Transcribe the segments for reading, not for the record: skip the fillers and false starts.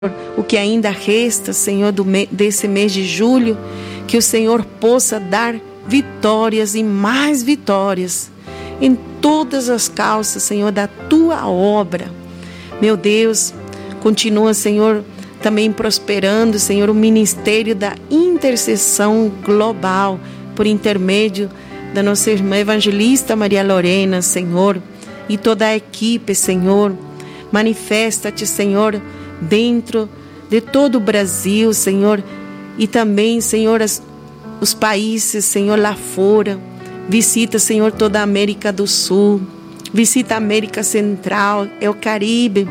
o que ainda resta, Senhor, desse mês de julho, que o Senhor possa dar vitórias e mais vitórias em todas as causas, Senhor, da Tua obra. Meu Deus, continua, Senhor, também prosperando, Senhor, o ministério da intercessão global, por intermédio da nossa irmã evangelista Maria Lorena, Senhor, e toda a equipe, Senhor. Manifesta-te, Senhor, dentro de todo o Brasil, Senhor, e também, Senhor, os países, Senhor, lá fora. Visita, Senhor, toda a América do Sul, visita a América Central, o Caribe.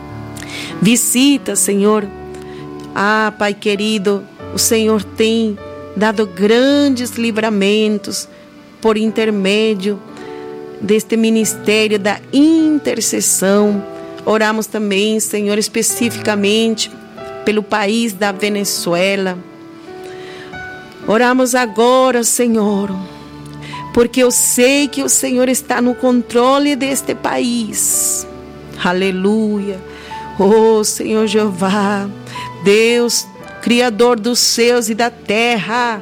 Visita, Senhor. Pai querido, o Senhor tem dado grandes livramentos por intermédio deste ministério da intercessão. Oramos também, Senhor, especificamente pelo país da Venezuela. Oramos agora, Senhor, porque eu sei que o Senhor está no controle deste país. Aleluia. Oh, Senhor Jeová, Deus, Criador dos céus e da terra,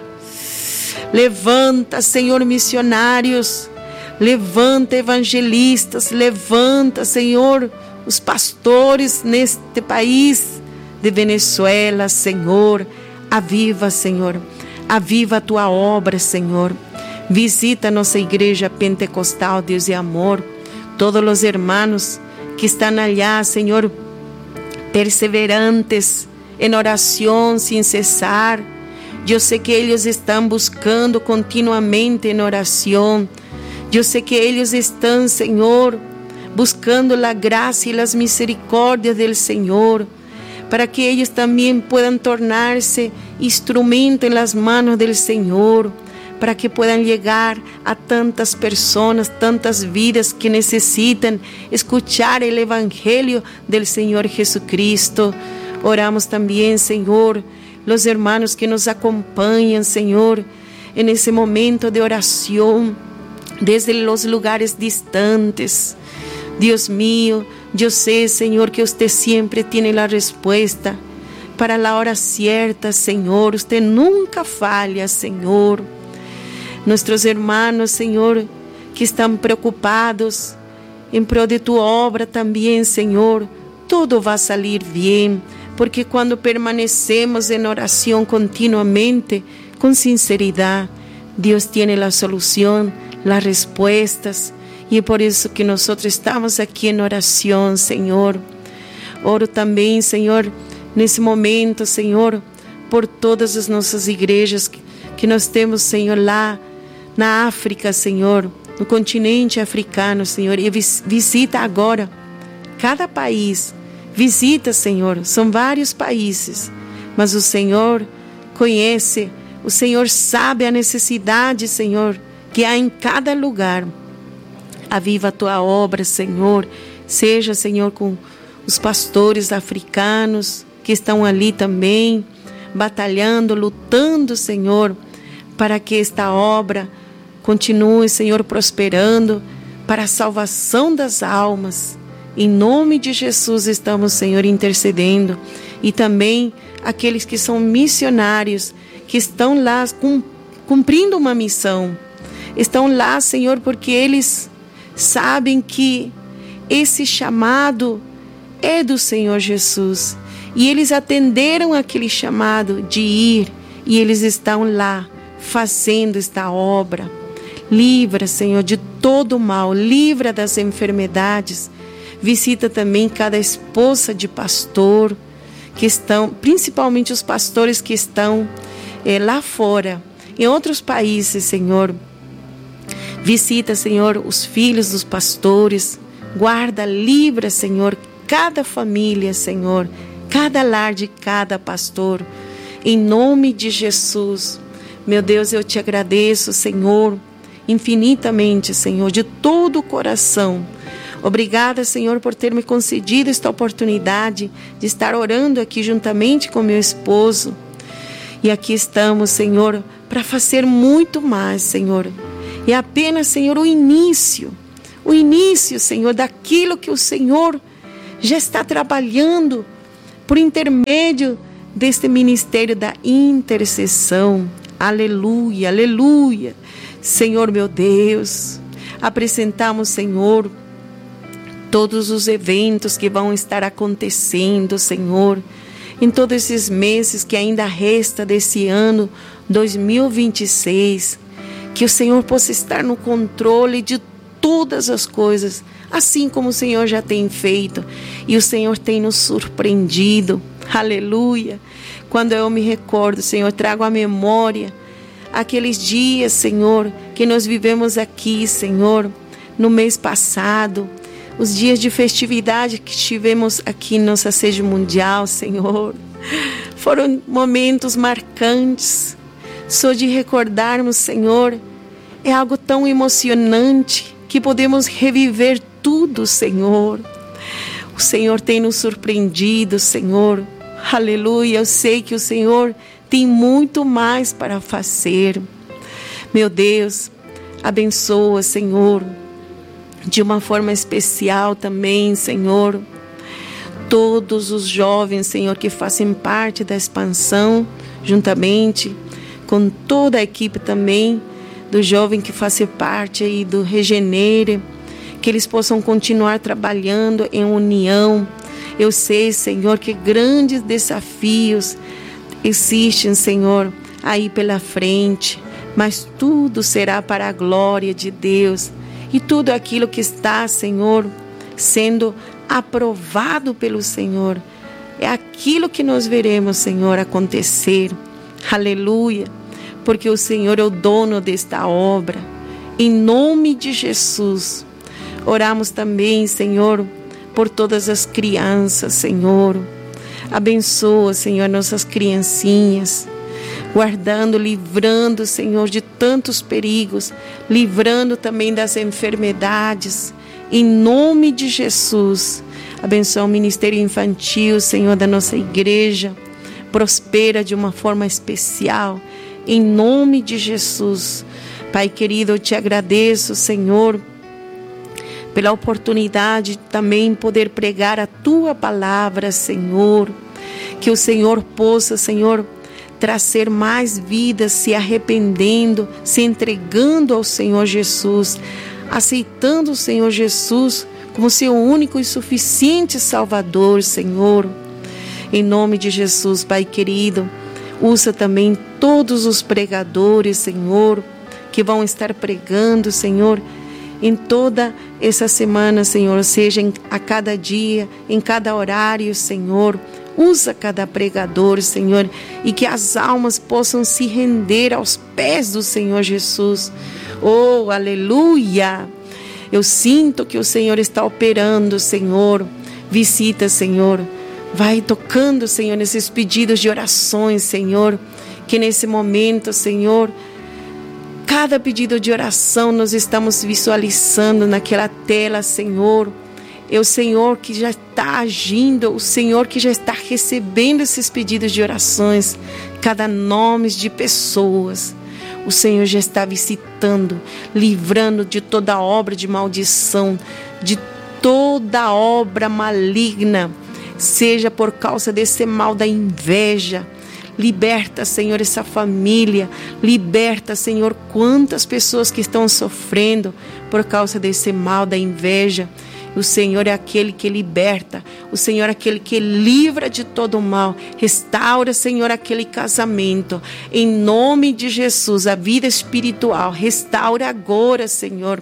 levanta, Senhor, missionários, levanta evangelistas, levanta, Senhor, os pastores neste país de Venezuela, Senhor. Aviva, Senhor, aviva a Tua obra, Senhor. Visita a nossa igreja pentecostal, Deus e amor, todos os irmãos que estão allá, Senhor, perseverantes em oração sem cessar. Eu sei que eles estão buscando continuamente em oração. Eu sei que eles estão, Senhor, buscando a graça e as misericórdias do Senhor, para que eles também puedan tornar-se instrumento nas manos do Senhor, para que puedan llegar a tantas pessoas, tantas vidas que necessitam escuchar o Evangelho do Senhor Jesucristo. Oramos também, Senhor, os irmãos que nos acompanham, Senhor, nesse momento de oração, desde os lugares distantes. Deus mío, eu sei, Senhor, que Você sempre tem a resposta para a hora certa, Senhor. Você nunca falha, Senhor. Nossos irmãos, Senhor, que estão preocupados em prol de Tua obra também, Senhor, tudo vai sair bem, porque quando permanecemos em oração continuamente, com sinceridade, Deus tem a solução, as respostas, e é por isso que nós estamos aqui em oração, Senhor. Oro também, Senhor, nesse momento, Senhor, por todas as nossas igrejas que nós temos, Senhor, lá na África, Senhor, no continente africano, Senhor, e visita agora cada país. Visita, Senhor, são vários países, mas o Senhor conhece, o Senhor sabe a necessidade, Senhor, que há em cada lugar. Aviva a Tua obra, Senhor, seja, Senhor, com os pastores africanos que estão ali também, batalhando, lutando, Senhor, para que esta obra continue, Senhor, prosperando para a salvação das almas. Em nome de Jesus estamos, Senhor, intercedendo. E também aqueles que são missionários, que estão lá cumprindo uma missão. Estão lá, Senhor, porque eles sabem que esse chamado é do Senhor Jesus. E eles atenderam aquele chamado de ir. E eles estão lá fazendo esta obra. Livra, Senhor, de todo o mal. Livra das enfermidades. Visita também cada esposa de pastor que estão, principalmente os pastores que estão lá fora, em outros países, Senhor. Visita, Senhor, os filhos dos pastores. Guarda, livra, Senhor, cada família, Senhor, cada lar de cada pastor. Em nome de Jesus, meu Deus, eu Te agradeço, Senhor, infinitamente, Senhor, de todo o coração. Obrigada, Senhor, por ter me concedido esta oportunidade de estar orando aqui juntamente com meu esposo. E aqui estamos, Senhor, para fazer muito mais, Senhor. É apenas, Senhor, o início, Senhor, daquilo que o Senhor já está trabalhando por intermédio deste ministério da intercessão. Aleluia, aleluia. Senhor meu Deus, apresentamos, Senhor, todos os eventos que vão estar acontecendo, Senhor, em todos esses meses que ainda resta desse ano 2026, que o Senhor possa estar no controle de todas as coisas, assim como o Senhor já tem feito, e o Senhor tem nos surpreendido. Aleluia. Quando eu me recordo, Senhor, trago à memória aqueles dias, Senhor, que nós vivemos aqui, Senhor, no mês passado, os dias de festividade que tivemos aqui em nossa sede mundial, Senhor, foram momentos marcantes. Só de recordarmos, Senhor, é algo tão emocionante que podemos reviver tudo, Senhor. O Senhor tem nos surpreendido, Senhor. Aleluia, eu sei que o Senhor tem muito mais para fazer. Meu Deus, abençoa, Senhor, de uma forma especial também, Senhor, todos os jovens, Senhor, que fazem parte da expansão, juntamente com toda a equipe também do jovem que faz parte aí do Regenere, que eles possam continuar trabalhando em união. Eu sei, Senhor, que grandes desafios existem, Senhor, aí pela frente, mas tudo será para a glória de Deus. E tudo aquilo que está, Senhor, sendo aprovado pelo Senhor, é aquilo que nós veremos, Senhor, acontecer. Aleluia, porque o Senhor é o dono desta obra. Em nome de Jesus, oramos também, Senhor, por todas as crianças, Senhor. Abençoa, Senhor, nossas criancinhas, guardando, livrando, Senhor, de tantos perigos, livrando também das enfermidades, em nome de Jesus. Abençoa o ministério infantil, Senhor, da nossa igreja, prospera de uma forma especial, em nome de Jesus. Pai querido, eu te agradeço, Senhor, pela oportunidade de também poder pregar a Tua palavra, Senhor, que o Senhor possa, Senhor, trazer mais vidas, se arrependendo, se entregando ao Senhor Jesus, aceitando o Senhor Jesus como seu único e suficiente Salvador, Senhor. Em nome de Jesus, Pai querido, usa também todos os pregadores, Senhor, que vão estar pregando, Senhor, em toda essa semana, Senhor, seja a cada dia, em cada horário, Senhor. Usa cada pregador, Senhor, e que as almas possam se render aos pés do Senhor Jesus. Oh, aleluia! Eu sinto que o Senhor está operando, Senhor. Visita, Senhor. Vai tocando, Senhor, nesses pedidos de orações, Senhor. Que nesse momento, Senhor, cada pedido de oração nós estamos visualizando naquela tela, Senhor. É o Senhor que já está agindo, o Senhor que já está recebendo esses pedidos de orações, cada nome de pessoas. O Senhor já está visitando, livrando de toda obra de maldição, de toda obra maligna, seja por causa desse mal da inveja. Liberta, Senhor, essa família. Liberta, Senhor, quantas pessoas que estão sofrendo por causa desse mal da inveja. O Senhor é aquele que liberta. O Senhor é aquele que livra de todo o mal. Restaura, Senhor, aquele casamento. Em nome de Jesus, a vida espiritual. Restaura agora, Senhor.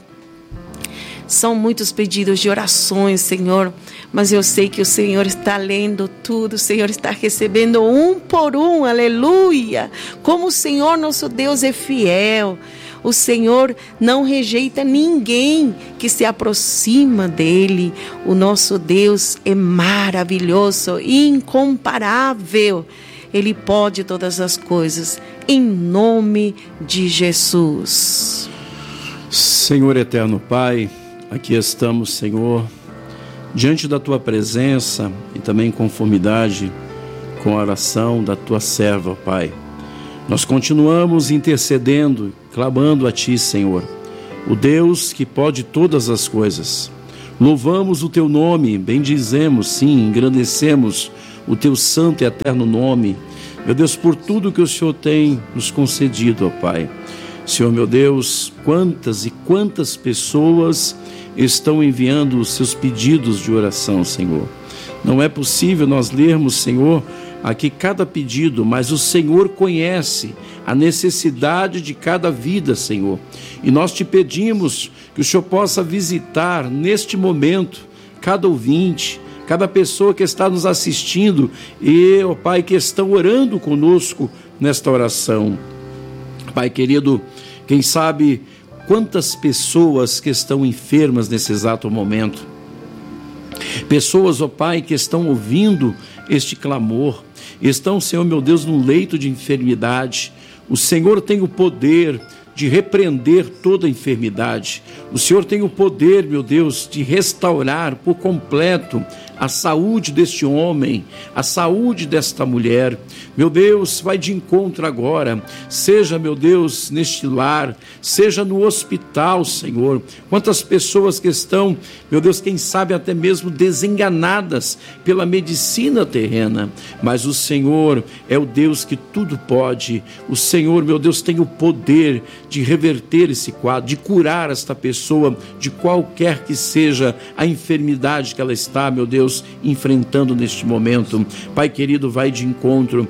São muitos pedidos de orações, Senhor, mas eu sei que o Senhor está lendo tudo, o Senhor está recebendo um por um, aleluia. Como o Senhor, nosso Deus, é fiel. O Senhor não rejeita ninguém que se aproxima dele. O nosso Deus é maravilhoso, incomparável. Ele pode todas as coisas, em nome de Jesus. Senhor eterno Pai, aqui estamos, Senhor, diante da Tua presença e também em conformidade com a oração da Tua serva, Pai. Nós continuamos intercedendo, clamando a Ti, Senhor, o Deus que pode todas as coisas. Louvamos o Teu nome, bendizemos, sim, engrandecemos o teu santo e eterno nome, meu Deus, por tudo que o Senhor tem nos concedido, ó Pai. Senhor, meu Deus, quantas e quantas pessoas estão enviando os seus pedidos de oração, Senhor. Não é possível nós lermos, Senhor, aqui cada pedido, mas o Senhor conhece a necessidade de cada vida, Senhor. E nós te pedimos que o Senhor possa visitar neste momento cada ouvinte, cada pessoa que está nos assistindo e, ó Pai, que estão orando conosco nesta oração. Pai querido, quem sabe quantas pessoas que estão enfermas nesse exato momento. Pessoas, ó Pai, que estão ouvindo este clamor, estão, Senhor meu Deus, num leito de enfermidade. O Senhor tem o poder de repreender toda a enfermidade. O Senhor tem o poder, meu Deus, de restaurar por completo a saúde deste homem, a saúde desta mulher. Meu Deus, vai de encontro agora, seja, meu Deus, neste lar, seja no hospital, Senhor. Quantas pessoas que estão, meu Deus, quem sabe até mesmo desenganadas pela medicina terrena, mas o Senhor é o Deus que tudo pode. O Senhor, meu Deus, tem o poder de reverter esse quadro, de curar esta pessoa de qualquer que seja a enfermidade que ela está, meu Deus, enfrentando neste momento. Pai querido, vai de encontro,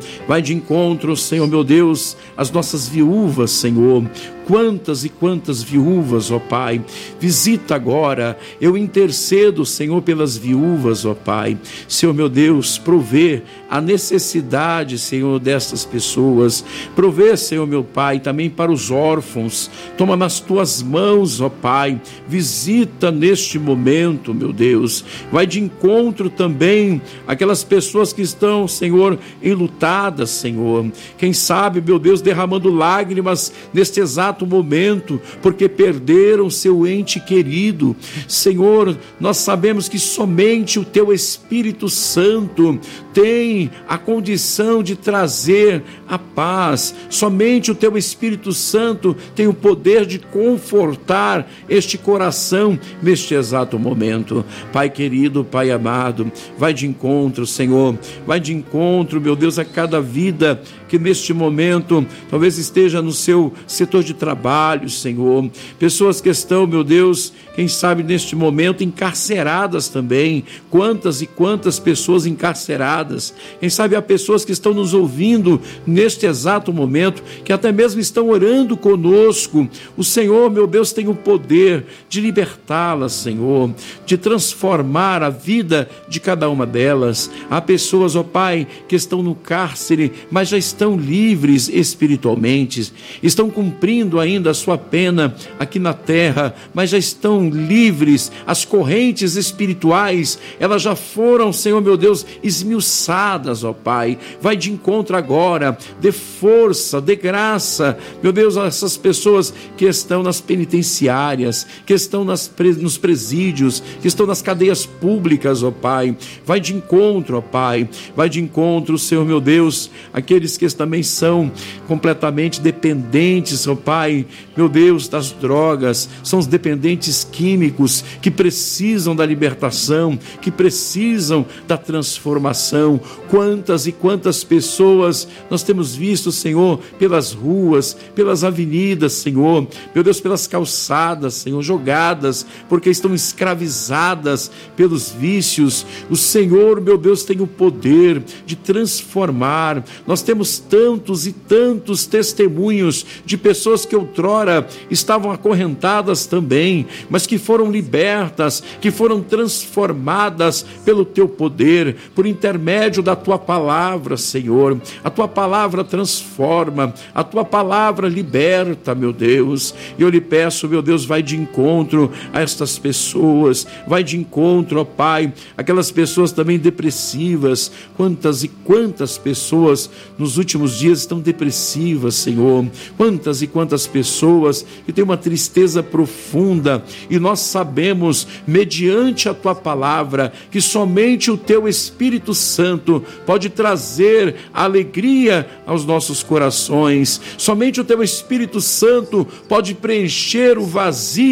Senhor meu Deus, as nossas viúvas, Senhor. Quantas e quantas viúvas, ó Pai, visita agora, eu intercedo, Senhor, pelas viúvas, ó Pai. Senhor meu Deus, provê a necessidade, Senhor, destas pessoas, provê, Senhor meu Pai, também para os órfãos, toma nas tuas mãos, ó Pai, visita neste momento, meu Deus, vai de encontro também aquelas pessoas que estão, Senhor, enlutadas, Senhor, quem sabe, meu Deus, derramando lágrimas neste exato momento, porque perderam seu ente querido. Senhor, nós sabemos que somente o teu Espírito Santo tem a condição de trazer a paz, somente o teu Espírito Santo tem o poder de confortar este coração neste exato momento. Pai querido, Pai amado, vai de encontro, Senhor, vai de encontro, meu Deus, a cada vida que neste momento talvez esteja no seu setor de trabalho, Senhor, pessoas que estão, meu Deus, quem sabe neste momento encarceradas também. Quantas e quantas pessoas encarceradas, quem sabe há pessoas que estão nos ouvindo neste exato momento, que até mesmo estão orando conosco. O Senhor, meu Deus, tem o poder de libertá-las, Senhor, de transformar a vida de cada uma delas. Há pessoas, ó Pai, que estão no cárcere, mas já estão livres espiritualmente, estão cumprindo ainda a sua pena aqui na terra, mas já estão livres. As correntes espirituais, elas já foram, Senhor meu Deus, esmiuçadas, ó Pai. Vai de encontro agora, dê força, dê graça, meu Deus, a essas pessoas que estão nas penitenciárias, que estão nos presídios, que estão nas cadeias públicas, ó Pai. Vai de encontro, ó Pai, vai de encontro, Senhor meu Deus, aqueles que também são completamente dependentes, ó Pai, meu Deus, das drogas, são os dependentes químicos que precisam da libertação, que precisam da transformação. Quantas e quantas pessoas nós temos visto, Senhor, pelas ruas, pelas avenidas, Senhor, meu Deus, pelas calçadas, Senhor, jogadas, porque estão escravizadas pelos vícios. O Senhor, meu Deus, tem o poder de transformar. Nós temos tantos e tantos testemunhos de pessoas que outrora estavam acorrentadas também, mas que foram libertas, que foram transformadas pelo teu poder, por intermédio da tua palavra, Senhor. A tua palavra transforma, a tua palavra liberta, meu Deus. E eu lhe peço, meu Deus, vai de encontro a estas pessoas, vai de encontro, ó Pai, aquelas pessoas também depressivas. Quantas e quantas pessoas nos últimos dias estão depressivas, Senhor. Quantas e quantas pessoas que têm uma tristeza profunda, e nós sabemos, mediante a tua palavra, que somente o teu Espírito Santo pode trazer alegria aos nossos corações. Somente o teu Espírito Santo pode preencher o vazio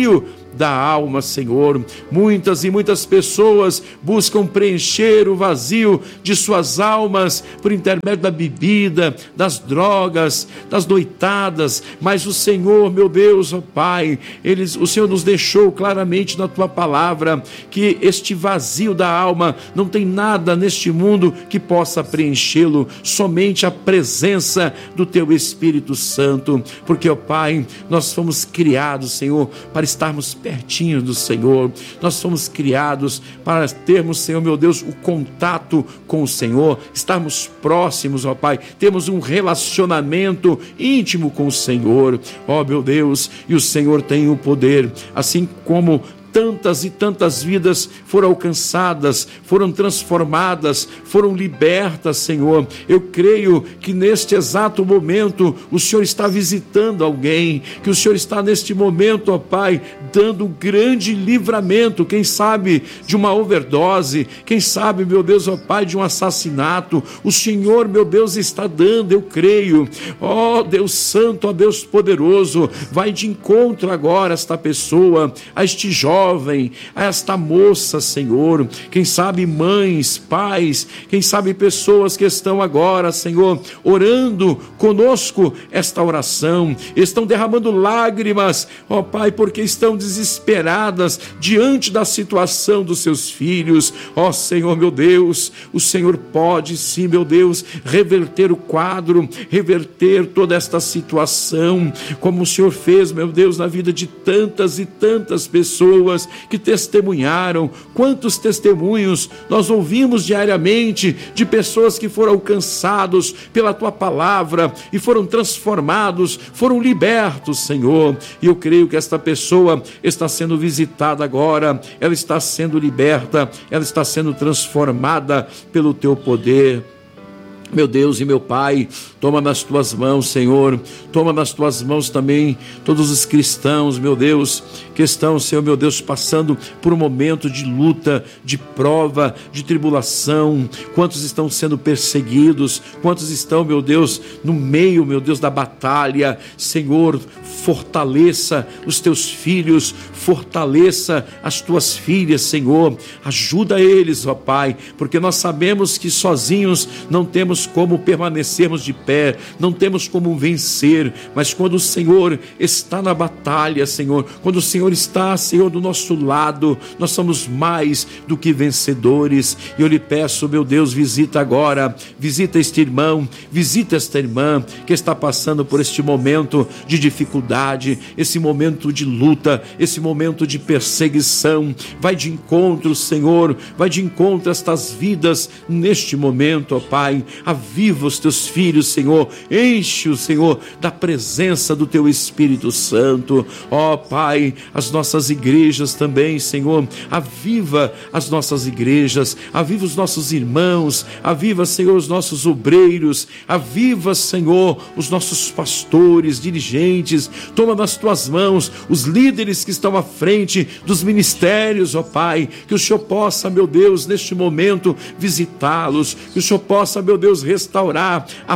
da alma, Senhor. Muitas e muitas pessoas buscam preencher o vazio de suas almas por intermédio da bebida, das drogas, das noitadas, mas o Senhor, meu Deus, ó Pai, o Senhor nos deixou claramente na Tua palavra que este vazio da alma não tem nada neste mundo que possa preenchê-lo, somente a presença do Teu Espírito Santo, porque, ó Pai, nós fomos criados, Senhor, para estarmos pertinho do Senhor, nós fomos criados para termos, Senhor, meu Deus, o contato com o Senhor, estarmos próximos, ó Pai, temos um relacionamento íntimo com o Senhor, ó meu Deus, e o Senhor tem o poder, assim como tantas e tantas vidas foram alcançadas, foram transformadas, foram libertas, Senhor. Eu creio que neste exato momento o Senhor está visitando alguém, que o Senhor está neste momento, ó Pai, dando um grande livramento, quem sabe de uma overdose, quem sabe, meu Deus, ó Pai, de um assassinato. O Senhor, meu Deus, está dando, eu creio. Ó Deus Santo, ó Deus poderoso, vai de encontro agora a esta pessoa, a este jovem, a esta moça, Senhor, quem sabe mães, pais, quem sabe pessoas que estão agora, Senhor, orando conosco esta oração, estão derramando lágrimas, ó Pai, porque estão desesperadas diante da situação dos seus filhos. Ó Senhor, meu Deus, o Senhor pode sim, meu Deus, reverter o quadro, reverter toda esta situação, como o Senhor fez, meu Deus, na vida de tantas e tantas pessoas que testemunharam. Quantos testemunhos nós ouvimos diariamente de pessoas que foram alcançados pela Tua palavra e foram transformados, foram libertos, Senhor. E eu creio que esta pessoa está sendo visitada agora, ela está sendo liberta, ela está sendo transformada pelo Teu poder. Meu Deus e meu Pai, toma nas Tuas mãos, Senhor, toma nas Tuas mãos também todos os cristãos, meu Deus, que estão, Senhor, meu Deus, passando por um momento de luta, de prova, de tribulação. Quantos estão sendo perseguidos, quantos estão, meu Deus, no meio, meu Deus, da batalha. Senhor, fortaleça os Teus filhos, fortaleça as Tuas filhas, Senhor, ajuda eles, ó Pai, porque nós sabemos que sozinhos não temos como permanecermos de pé, não temos como vencer, mas quando o Senhor está na batalha, Senhor, quando o Senhor está, Senhor, do nosso lado, nós somos mais do que vencedores. E eu lhe peço, meu Deus, visita agora, visita este irmão, visita esta irmã que está passando por este momento de dificuldade, esse momento de luta, esse momento de perseguição. Vai de encontro, Senhor, vai de encontro a estas vidas neste momento, ó Pai. Aviva os Teus filhos, Senhor, enche-os, Senhor, da presença do Teu Espírito Santo. Ó Pai, as nossas igrejas também, Senhor, aviva as nossas igrejas, aviva os nossos irmãos, aviva, Senhor, os nossos obreiros, aviva, Senhor, os nossos pastores, dirigentes. Toma nas Tuas mãos os líderes que estão à frente dos ministérios, ó Pai, que o Senhor possa, meu Deus, neste momento visitá-los, que o Senhor possa, meu Deus, restaurar a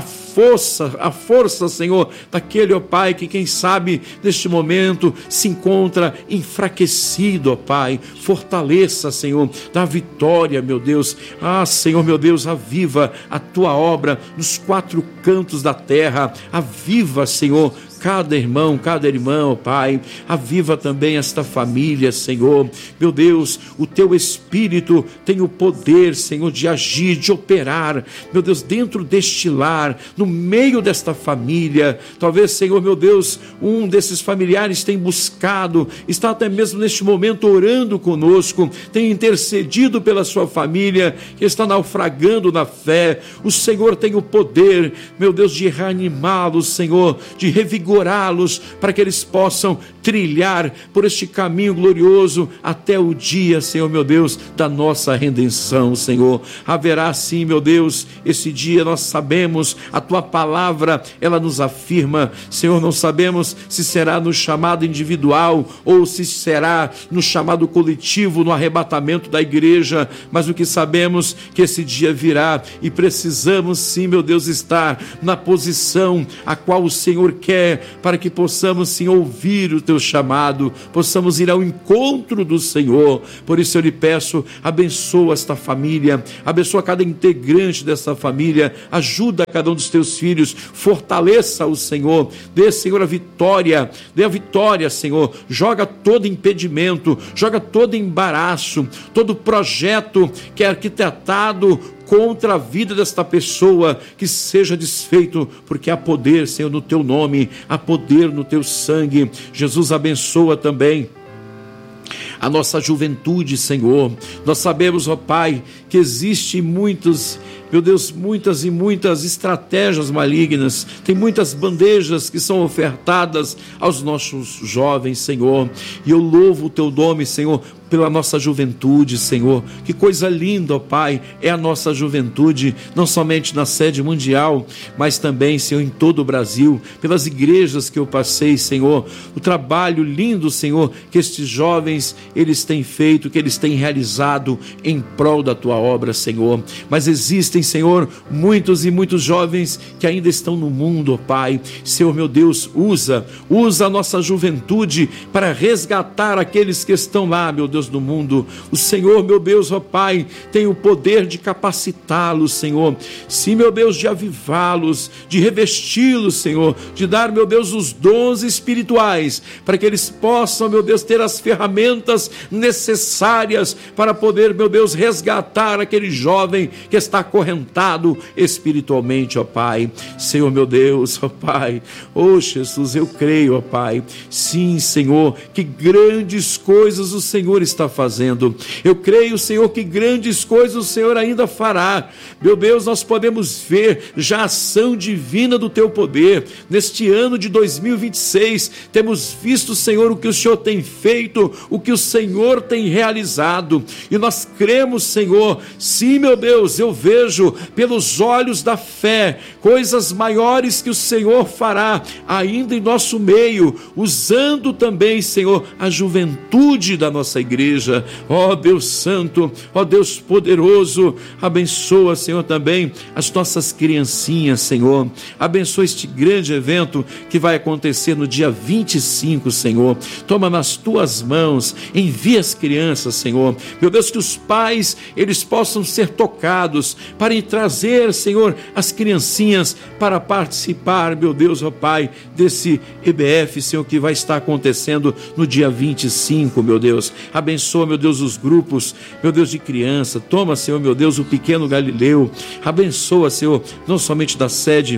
força, Senhor, daquele, ó Pai, que quem sabe neste momento se encontra enfraquecido, ó Pai. Fortaleça, Senhor, dá vitória, meu Deus. Ah, Senhor, meu Deus, aviva a Tua obra nos quatro cantos da terra. Aviva, Senhor, cada irmão, cada irmã, ó Pai, aviva também esta família, Senhor. Meu Deus, o Teu Espírito tem o poder, Senhor, de agir, de operar, meu Deus, dentro deste lar, no meio desta família. Talvez, Senhor, meu Deus, um desses familiares tem buscado, está até mesmo neste momento orando conosco, tem intercedido pela sua família, que está naufragando na fé. O Senhor tem o poder, meu Deus, de reanimá-los, Senhor, de revigorá-los, para que eles possam trilhar por este caminho glorioso até o dia, Senhor, meu Deus, da nossa redenção, Senhor. Haverá sim, meu Deus, esse dia. Nós sabemos, a Tua palavra, ela nos afirma, Senhor, não sabemos se será no chamado individual ou se será no chamado coletivo, no arrebatamento da igreja, mas o que sabemos que esse dia virá e precisamos sim, meu Deus, estar na posição a qual o Senhor quer para que possamos, sim, ouvir o teu chamado, possamos ir ao encontro do Senhor. Por isso eu lhe peço, abençoa esta família, abençoa cada integrante dessa família, ajuda cada um dos teus filhos, fortaleça o Senhor, dê, Senhor, a vitória, dê a vitória, Senhor, joga todo impedimento, joga todo embaraço, todo projeto que é arquitetado contra a vida desta pessoa, que seja desfeito, porque há poder, Senhor, no teu nome, há poder no teu sangue. Jesus, abençoa também a nossa juventude, Senhor. Nós sabemos, ó Pai, que existe muitas e muitas estratégias malignas, tem muitas bandejas que são ofertadas aos nossos jovens, Senhor, e eu louvo o teu nome, Senhor, pela nossa juventude, Senhor. Que coisa linda, ó Pai, é a nossa juventude, não somente na sede mundial, mas também, Senhor, em todo o Brasil, pelas igrejas que eu passei, Senhor, o trabalho lindo, Senhor, que estes jovens, eles têm feito, que eles têm realizado em prol da tua obra, Senhor. Mas existem, Senhor, muitos e muitos jovens que ainda estão no mundo, ó Pai. Senhor, meu Deus, usa a nossa juventude para resgatar aqueles que estão lá, meu Deus, do mundo. O Senhor, meu Deus, ó Pai, tem o poder de capacitá-los, Senhor. Sim, meu Deus, de avivá-los, de revesti-los, Senhor, de dar, meu Deus, os dons espirituais, para que eles possam, meu Deus, ter as ferramentas necessárias para poder, meu Deus, resgatar aquele jovem que está acorrentado espiritualmente, ó Pai. Senhor, meu Deus, ó Pai, ó Jesus, eu creio, ó Pai, sim, Senhor, que grandes coisas o Senhor está fazendo. Eu creio, Senhor, que grandes coisas o Senhor ainda fará. Meu Deus, nós podemos ver já a ação divina do teu poder. Neste ano de 2026, temos visto, Senhor, o que o Senhor tem feito, o que o Senhor tem realizado, e nós cremos, Senhor, sim, meu Deus, eu vejo pelos olhos da fé coisas maiores que o Senhor fará ainda em nosso meio, usando também, Senhor, a juventude da nossa igreja. Ó Deus Santo, ó Deus poderoso, abençoa, Senhor, também as nossas criancinhas, Senhor. Abençoa este grande evento que vai acontecer no dia 25, Senhor. Toma nas tuas mãos, envia as crianças, Senhor. Meu Deus, que os pais, eles possam ser tocados para trazer, Senhor, as criancinhas para participar, meu Deus, ó Pai, desse EBF, Senhor, que vai estar acontecendo no dia 25, meu Deus. Abençoa, meu Deus, os grupos, meu Deus, de criança. Toma, Senhor, meu Deus, o pequeno Galileu. Abençoa, Senhor, não somente da sede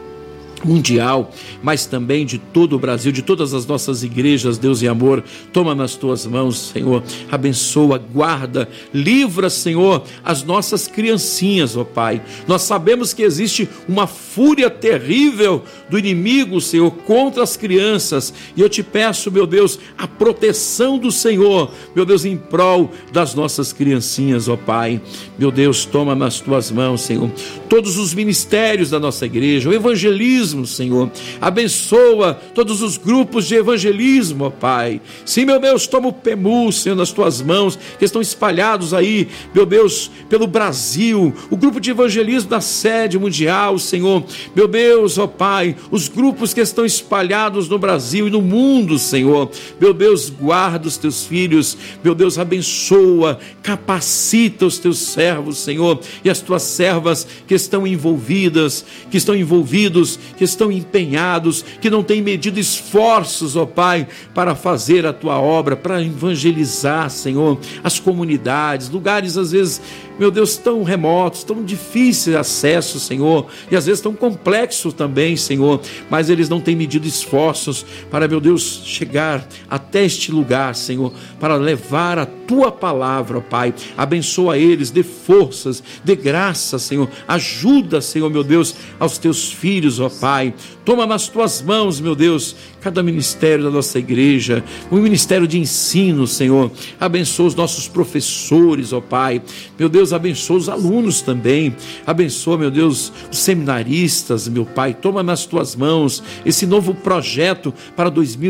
mundial, mas também de todo o Brasil, de todas as nossas igrejas, Deus e amor. Toma nas tuas mãos, Senhor, abençoa, guarda, livra, Senhor, as nossas criancinhas, ó Pai. Nós sabemos que existe uma fúria terrível do inimigo, Senhor, contra as crianças, e eu te peço, meu Deus, a proteção do Senhor, meu Deus, em prol das nossas criancinhas, ó Pai. Meu Deus, toma nas tuas mãos, Senhor, todos os ministérios da nossa igreja, o evangelismo, Senhor, abençoa todos os grupos de evangelismo, ó Pai. Sim, meu Deus, toma o PEMU, Senhor, nas tuas mãos, que estão espalhados aí, meu Deus, pelo Brasil, o grupo de evangelismo da sede mundial, Senhor, meu Deus, ó Pai, os grupos que estão espalhados no Brasil e no mundo, Senhor, meu Deus, guarda os teus filhos, meu Deus, abençoa, capacita os teus servos, Senhor, e as tuas servas que estão envolvidos, que estão empenhados, que não têm medido esforços, ó Pai, para fazer a tua obra, para evangelizar, Senhor, as comunidades, lugares às vezes, meu Deus, tão remotos, tão difíceis de acesso, Senhor, e às vezes tão complexos também, Senhor, mas eles não têm medido esforços para, meu Deus, chegar até este lugar, Senhor, para levar a tua palavra, ó Pai. Abençoa eles, dê forças, dê graça, Senhor, ajuda, Senhor, meu Deus, aos teus filhos, ó Pai. Toma nas tuas mãos, meu Deus, cada ministério da nossa igreja, o ministério de ensino, Senhor. Abençoa os nossos professores, ó Pai. Meu Deus, Deus, abençoa os alunos também, abençoa, meu Deus, os seminaristas, meu Pai, toma nas tuas mãos esse novo projeto para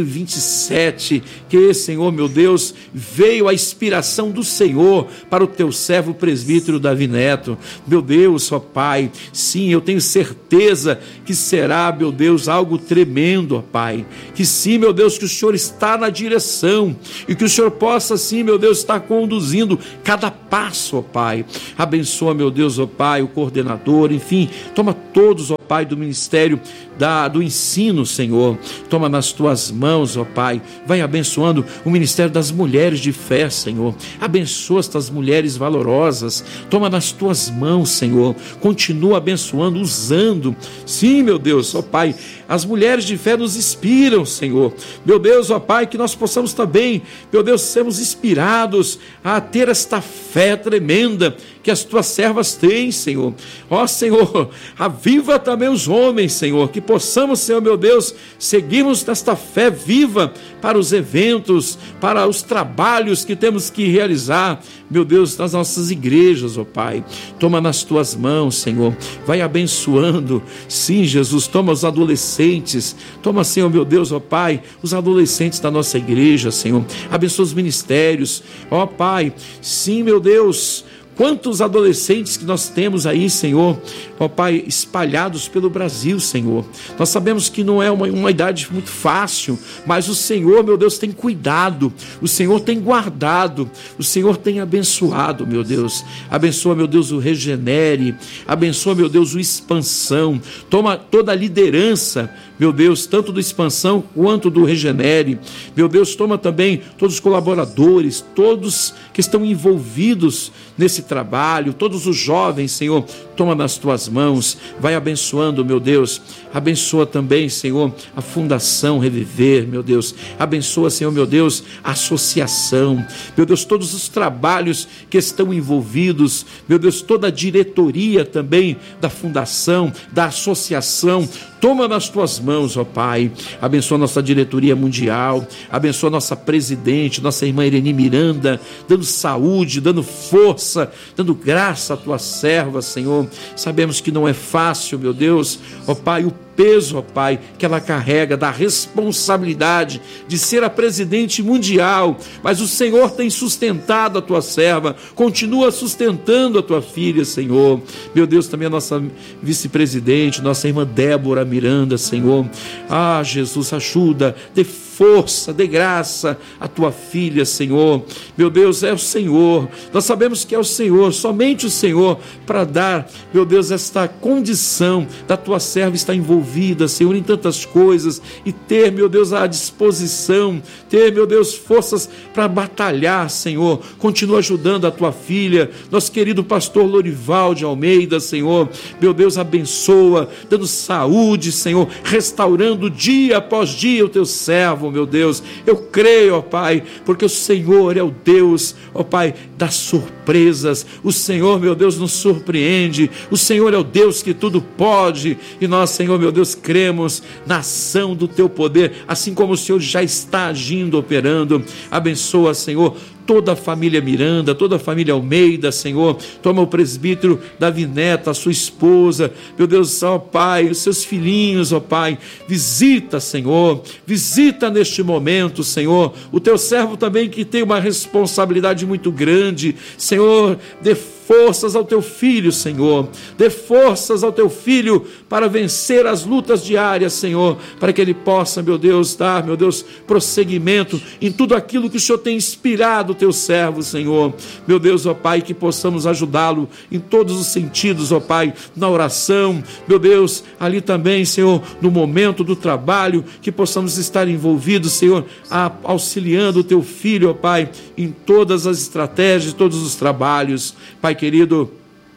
2027, que, Senhor, meu Deus, veio a inspiração do Senhor para o teu servo presbítero Davi Neto, meu Deus, ó Pai, sim, eu tenho certeza que será, meu Deus, algo tremendo, ó Pai, que sim, meu Deus, que o Senhor está na direção e que o Senhor possa, sim, meu Deus, estar conduzindo cada passo, ó Pai. Abençoa, meu Deus, ó Pai, o coordenador, enfim, toma todos, ó Pai, do ministério do ensino, Senhor, toma nas tuas mãos, ó Pai, vai abençoando o ministério das mulheres de fé, Senhor, abençoa estas mulheres valorosas, toma nas tuas mãos, Senhor, continua abençoando, usando, sim, meu Deus, ó Pai, as mulheres de fé nos inspiram, Senhor, meu Deus, ó Pai, que nós possamos também, meu Deus, sermos inspirados a ter esta fé tremenda que as tuas servas têm, Senhor, ó Senhor, aviva também os homens, Senhor, que possamos, Senhor, meu Deus, seguirmos nesta fé viva para os eventos, para os trabalhos que temos que realizar, meu Deus, nas nossas igrejas, ó Pai, toma nas tuas mãos, Senhor, vai abençoando, sim, Jesus, toma os adolescentes, toma, Senhor, meu Deus, ó Pai, os adolescentes da nossa igreja, Senhor, abençoa os ministérios, ó Pai, sim, meu Deus, quantos adolescentes que nós temos aí, Senhor, ó Pai, espalhados pelo Brasil, Senhor. Nós sabemos que não é uma idade muito fácil, mas o Senhor, meu Deus, tem cuidado, o Senhor tem guardado, o Senhor tem abençoado, meu Deus. Abençoa, meu Deus, o Regenere, abençoa, meu Deus, o Expansão. Toma toda a liderança, meu Deus, tanto do Expansão quanto do Regenere. Meu Deus, toma também todos os colaboradores, todos que estão envolvidos nesse trabalho, todos os jovens, Senhor, toma nas tuas mãos, vai abençoando, meu Deus, abençoa também, Senhor, a Fundação Reviver, meu Deus, abençoa, Senhor, meu Deus, a associação, meu Deus, todos os trabalhos que estão envolvidos, meu Deus, toda a diretoria também da Fundação, da associação, toma nas tuas mãos, ó Pai, abençoa nossa diretoria mundial, abençoa nossa presidente, nossa irmã Irene Miranda, dando saúde, dando força, dando graça à tua serva, Senhor. Sabemos que não é fácil, meu Deus, ó Pai, o peso, ó Pai, que ela carrega da responsabilidade de ser a presidente mundial, mas o Senhor tem sustentado a tua serva, continua sustentando a tua filha, Senhor. Meu Deus, também a nossa vice-presidente, nossa irmã Débora Miranda, Senhor. Ah, Jesus, ajuda, dê força, dê graça à tua filha, Senhor. Meu Deus, é o Senhor, nós sabemos que é o Senhor, somente o Senhor, para dar, meu Deus, esta condição da tua serva estar envolvida, Senhor, em tantas coisas, e ter, meu Deus, a disposição, ter, meu Deus, forças para batalhar, Senhor. Continua ajudando a tua filha, nosso querido pastor Lorival de Almeida, Senhor. Meu Deus, abençoa, dando saúde, Senhor, restaurando dia após dia o teu servo, meu Deus. Eu creio, ó Pai, porque o Senhor é o Deus, ó Pai, das surpresas. O Senhor, meu Deus, nos surpreende. O Senhor é o Deus que tudo pode, e nós, Senhor, meu Deus, cremos na ação do teu poder, assim como o Senhor já está agindo, operando. Abençoa, Senhor, toda a família Miranda, toda a família Almeida, Senhor. Toma o presbítero Davi Neto, a sua esposa, meu Deus, ó Pai, os seus filhinhos, ó Pai. Visita, Senhor, visita neste momento, Senhor, o teu servo também, que tem uma responsabilidade muito grande, Senhor. Dê forças ao teu filho, Senhor, dê forças ao teu filho para vencer as lutas diárias, Senhor, para que ele possa, meu Deus, dar, meu Deus, prosseguimento em tudo aquilo que o Senhor tem inspirado o teu servo, Senhor. Meu Deus, ó Pai, que possamos ajudá-lo em todos os sentidos, ó Pai, na oração, meu Deus, ali também, Senhor, no momento do trabalho, que possamos estar envolvidos, Senhor, auxiliando o teu filho, ó Pai, em todas as estratégias, todos os trabalhos. Pai querido,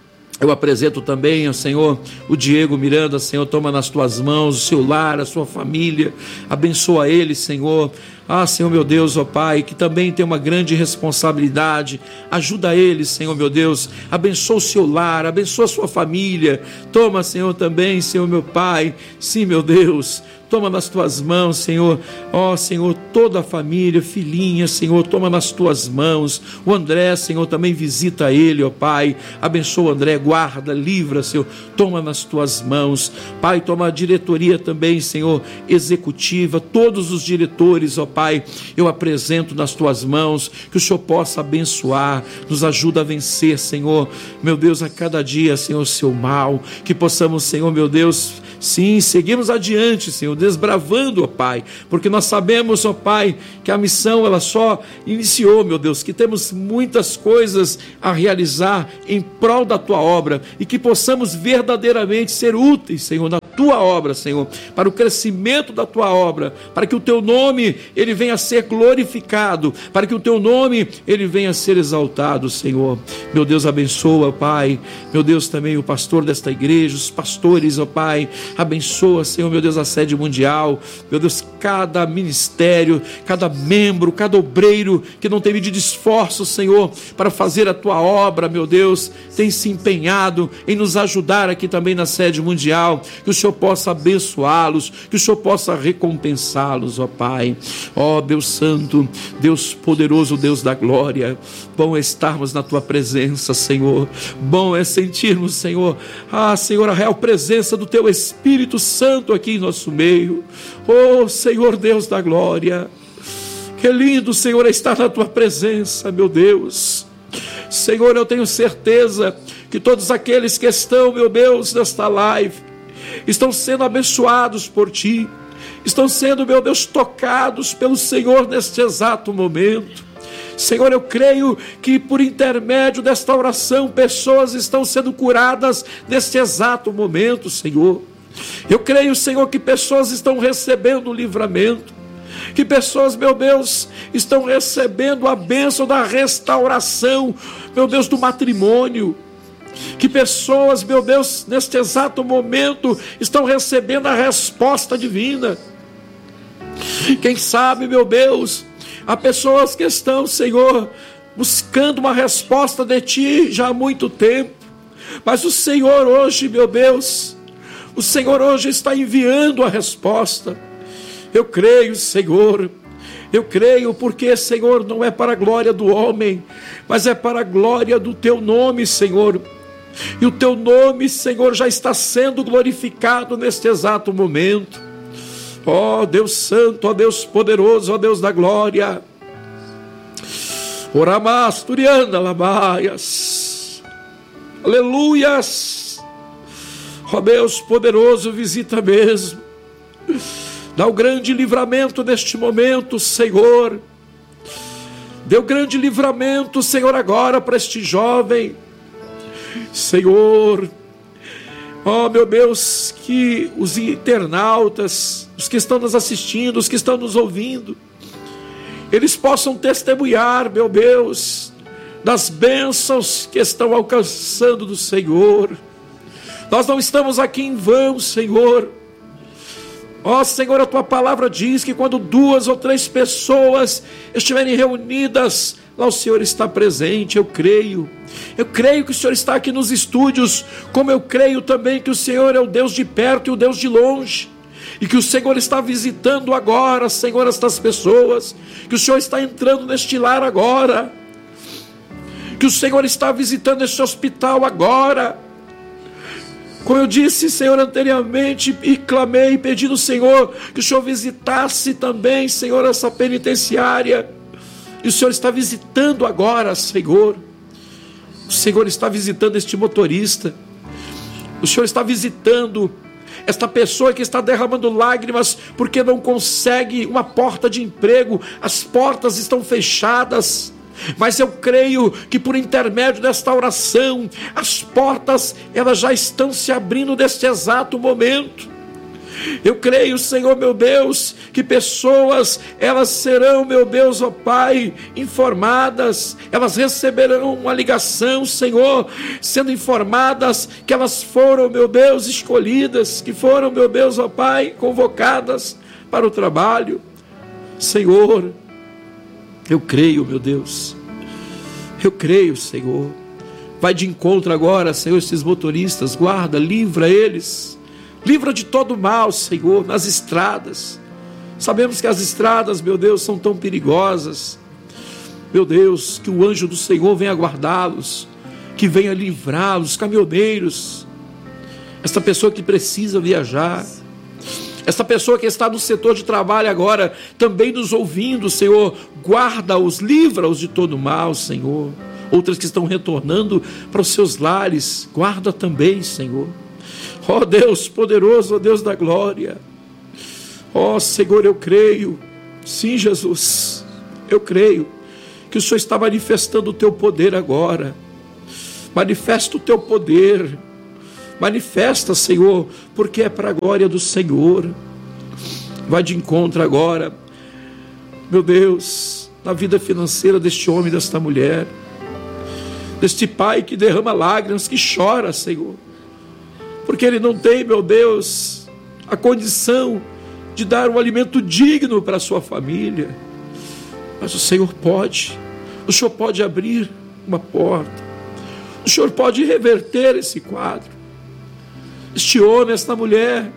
eu apresento também ao Senhor o Diego Miranda, Senhor, toma nas tuas mãos o seu lar, a sua família, abençoa ele, Senhor. Senhor meu Deus, ó Pai, que também tem uma grande responsabilidade, ajuda ele, Senhor meu Deus, abençoa o seu lar, abençoa a sua família, toma, Senhor, também, Senhor meu Pai, sim, meu Deus, toma nas tuas mãos, Senhor, Senhor, toda a família, filhinha, Senhor, toma nas tuas mãos, o André, Senhor, também visita ele, ó Pai, abençoa o André, guarda, livra, Senhor, toma nas tuas mãos, Pai, toma a diretoria também, Senhor, executiva, todos os diretores, ó Pai, eu apresento nas tuas mãos, que o Senhor possa abençoar, nos ajuda a vencer, Senhor, meu Deus, a cada dia, Senhor, o seu mal, que possamos, Senhor, meu Deus, sim, seguimos adiante, Senhor, desbravando, ó Pai, porque nós sabemos, ó Pai, que a missão ela só iniciou, meu Deus, que temos muitas coisas a realizar em prol da Tua obra e que possamos verdadeiramente ser úteis, Senhor, na Tua obra, Senhor, para o crescimento da Tua obra, para que o Teu nome ele venha a ser glorificado, para que o Teu nome ele venha a ser exaltado, Senhor. Meu Deus, abençoa, Pai, meu Deus, também o pastor desta igreja, os pastores, ó Pai, abençoa, Senhor, meu Deus, a sede mundial, meu Deus, cada ministério, cada membro, cada obreiro que não tem medido esforço, Senhor, para fazer a Tua obra, meu Deus, tem se empenhado em nos ajudar aqui também na sede mundial, que o Senhor possa abençoá-los, que o Senhor possa recompensá-los, ó Pai, ó Deus Santo, Deus poderoso, Deus da glória, bom é estarmos na Tua presença, Senhor, bom é sentirmos, Senhor, Senhor, a real presença do Teu Espírito Santo aqui em nosso meio, Senhor Deus da glória, que lindo, Senhor, é estar na Tua presença, meu Deus, Senhor, eu tenho certeza que todos aqueles que estão, meu Deus, nesta live, estão sendo abençoados por Ti, estão sendo, meu Deus, tocados pelo Senhor neste exato momento. Senhor, eu creio que por intermédio desta oração, pessoas estão sendo curadas neste exato momento, Senhor. Eu creio, Senhor, que pessoas estão recebendo o livramento, que pessoas, meu Deus, estão recebendo a bênção da restauração, meu Deus, do matrimônio, que pessoas, meu Deus, neste exato momento, estão recebendo a resposta divina. Quem sabe, meu Deus, há pessoas que estão, Senhor, buscando uma resposta de Ti já há muito tempo, mas o Senhor hoje, meu Deus, o Senhor hoje está enviando a resposta. Eu creio, Senhor, eu creio porque, Senhor, não é para a glória do homem, mas é para a glória do Teu nome, Senhor. E o Teu nome, Senhor, já está sendo glorificado neste exato momento. Ó Deus Santo, ó Deus poderoso, ó Deus da glória. Oramasturiana labaias. Aleluias. Ó Deus poderoso, visita mesmo. Dá o grande livramento neste momento, Senhor. Dê o grande livramento, Senhor, agora para este jovem. Senhor, ó meu Deus, que os internautas, os que estão nos assistindo, os que estão nos ouvindo, eles possam testemunhar, meu Deus, das bênçãos que estão alcançando do Senhor. Nós não estamos aqui em vão, Senhor. Ó Senhor, a Tua palavra diz que quando 2 ou 3 pessoas estiverem reunidas, lá o Senhor está presente. Eu creio que o Senhor está aqui nos estúdios, como eu creio também que o Senhor é o Deus de perto e o Deus de longe, e que o Senhor está visitando agora, Senhor, estas pessoas, que o Senhor está entrando neste lar agora, que o Senhor está visitando este hospital agora. Como eu disse, Senhor, anteriormente, e clamei, pedindo, Senhor, que o Senhor visitasse também, Senhor, essa penitenciária. E o Senhor está visitando agora, Senhor. O Senhor está visitando este motorista. O Senhor está visitando esta pessoa que está derramando lágrimas porque não consegue uma porta de emprego. As portas estão fechadas. Mas eu creio que por intermédio desta oração, as portas, elas já estão se abrindo neste exato momento. Eu creio, Senhor, meu Deus, que pessoas, elas serão, meu Deus, ó Pai, informadas, elas receberão uma ligação, Senhor, sendo informadas que elas foram, meu Deus, escolhidas, que foram, meu Deus, ó Pai, convocadas para o trabalho. Senhor, eu creio, meu Deus. Eu creio, Senhor. Vai de encontro agora, Senhor, esses motoristas. Guarda, livra eles. Livra de todo mal, Senhor, nas estradas. Sabemos que as estradas, meu Deus, são tão perigosas. Meu Deus, que o anjo do Senhor venha guardá-los, que venha livrá-los, caminhoneiros, esta pessoa que precisa viajar, esta pessoa que está no setor de trabalho agora, também nos ouvindo, Senhor, guarda-os, livra-os de todo mal, Senhor. Outras que estão retornando para os seus lares, guarda também, Senhor. Ó Deus poderoso, ó Deus da glória, ó Senhor, eu creio, sim, Jesus, eu creio que o Senhor está manifestando o teu poder agora. Manifesta o teu poder. Manifesta, Senhor, porque é para a glória do Senhor. Vai de encontro agora, meu Deus, na vida financeira deste homem e desta mulher, deste pai que derrama lágrimas, que chora, Senhor, porque ele não tem, meu Deus, a condição de dar um alimento digno para a sua família. Mas o Senhor pode, o Senhor pode abrir uma porta, o Senhor pode reverter esse quadro. Este homem, esta mulher,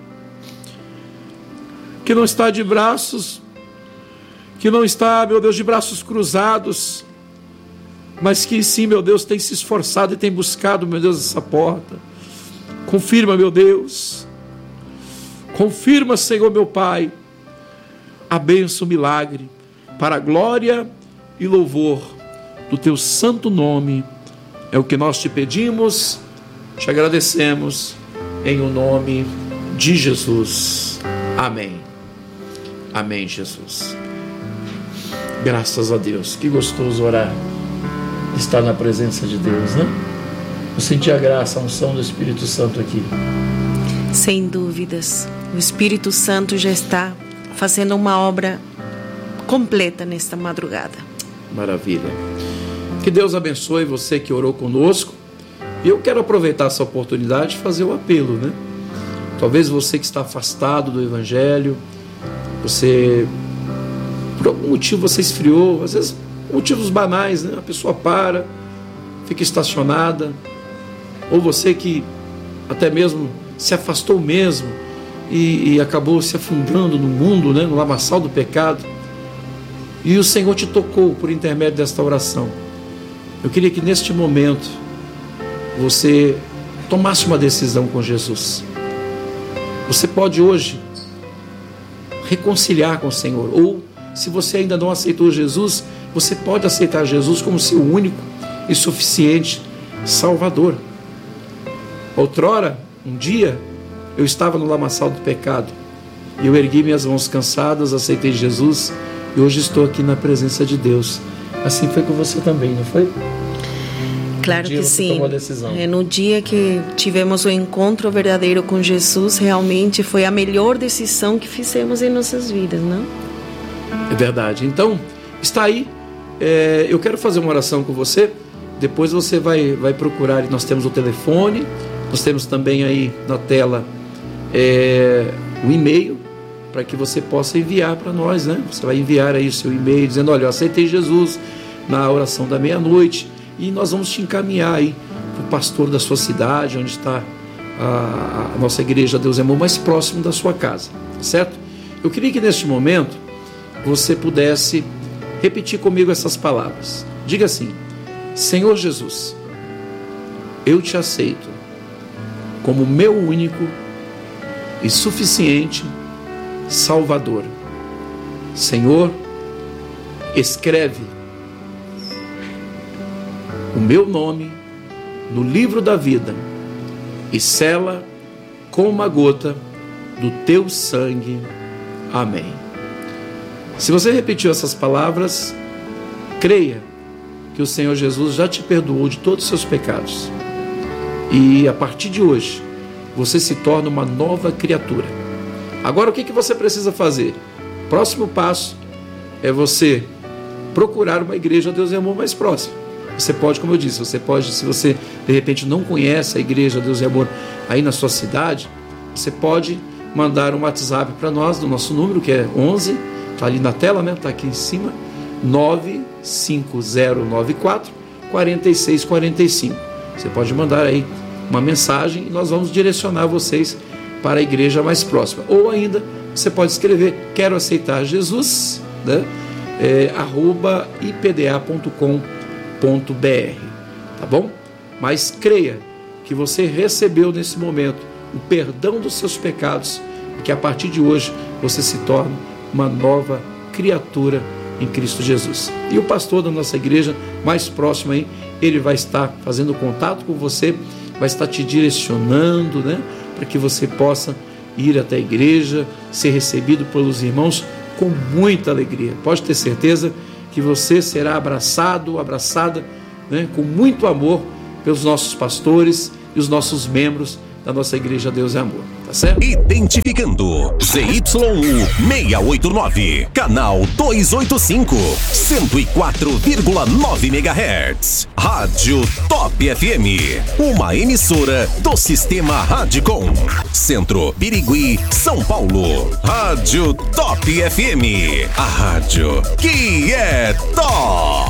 que não está de braços, que não está, meu Deus, de braços cruzados, mas que sim, meu Deus, tem se esforçado e tem buscado, meu Deus, essa porta. Confirma, meu Deus, confirma, Senhor, meu Pai, a bênção, o milagre, para a glória e louvor do teu santo nome. É o que nós te pedimos, te agradecemos, em o nome de Jesus. Amém. Amém, Jesus. Graças a Deus. Que gostoso orar, estar na presença de Deus, né? Eu senti a graça, a unção do Espírito Santo aqui. Sem dúvidas, o Espírito Santo já está fazendo uma obra completa nesta madrugada. Maravilha. Que Deus abençoe você que orou conosco. E eu quero aproveitar essa oportunidade e fazer o apelo, né? Talvez você que está afastado do Evangelho, você, por algum motivo, você esfriou, às vezes motivos banais, né? A pessoa para, fica estacionada, ou você que até mesmo se afastou mesmo e acabou se afundando no mundo, né? No lamaçal do pecado, e o Senhor te tocou por intermédio desta oração. Eu queria que neste momento você tomasse uma decisão com Jesus. Você pode hoje reconciliar com o Senhor, ou se você ainda não aceitou Jesus, você pode aceitar Jesus como seu único e suficiente Salvador. Outrora, um dia, eu estava no lamaçal do pecado e eu ergui minhas mãos cansadas, aceitei Jesus e hoje estou aqui na presença de Deus. Assim foi com você também, não foi? Claro que sim. No dia que tivemos o encontro verdadeiro com Jesus, realmente foi a melhor decisão que fizemos em nossas vidas, não? É verdade. Então, está aí. Eu quero fazer uma oração com você. Depois você vai procurar. Nós temos o telefone, nós temos também aí na tela o e-mail, para que você possa enviar para nós, né? Você vai enviar aí o seu e-mail dizendo: olha, eu aceitei Jesus na oração da meia-noite. E nós vamos te encaminhar aí para o pastor da sua cidade, onde está a nossa igreja Deus é Amor, mais próximo da sua casa, certo? Eu queria que neste momento você pudesse repetir comigo essas palavras. Diga assim: Senhor Jesus, eu te aceito como meu único e suficiente Salvador. Senhor, escreve o meu nome no livro da vida e sela com uma gota do teu sangue. Amém. Se você repetiu essas palavras, creia que o Senhor Jesus já te perdoou de todos os seus pecados. E a partir de hoje, você se torna uma nova criatura. Agora, o que você precisa fazer? O próximo passo é você procurar uma igreja Deus é Amor mais próxima. Você pode, como eu disse, você pode, se você de repente não conhece a igreja Deus é Amor aí na sua cidade, você pode mandar um WhatsApp para nós, do nosso número, que é 11 está ali na tela, né? Está aqui em cima, 95094-4645. Você pode mandar aí uma mensagem e nós vamos direcionar vocês para a igreja mais próxima. Ou ainda, você pode escrever, quero aceitar Jesus, né? @ipda.com.br, tá bom? Mas creia que você recebeu nesse momento o perdão dos seus pecados e que a partir de hoje você se torna uma nova criatura em Cristo Jesus. E o pastor da nossa igreja mais próximo aí, ele vai estar fazendo contato com você, vai estar te direcionando, né, para que você possa ir até a igreja, ser recebido pelos irmãos com muita alegria. Pode ter certeza que você será abraçado, abraçada, né, com muito amor pelos nossos pastores e os nossos membros da nossa igreja Deus é Amor, tá certo? Identificando ZYU 689, canal 285, 104,9 MHz, Rádio Top FM, uma emissora do Sistema Radicom, Centro, Birigui, São Paulo. Rádio Top FM, a rádio que é top!